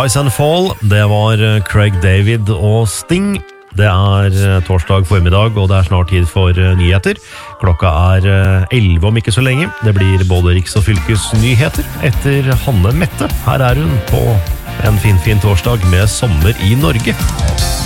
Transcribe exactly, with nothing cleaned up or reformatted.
Rise and Fall, det var Craig David og Sting. Det er torsdag formiddag, og det er snart tid for nyheter. Klokka er elleve om ikke så lenge. Det blir både riks- og fylkesnyheter etter Hanne Mette. Her er hun på en fin, fin torsdag med sommer i Norge.